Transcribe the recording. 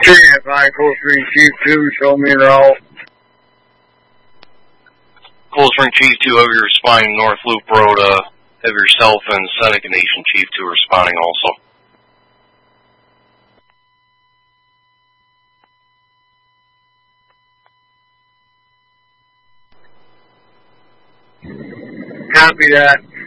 KFI Cold Spring Chief 2, show me the route. Cold Spring Chief 2, have you responding North Loop Road, have yourself and Seneca Nation Chief 2 responding also. Copy that.